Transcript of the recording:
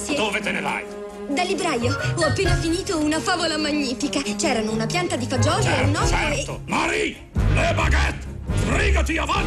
grazie. Dove te ne vai? Dal libraio. Ho appena finito una favola magnifica. C'erano una pianta di fagioli e un Certo, uovo certo. Marie, le baguette! Sbrigati avanti!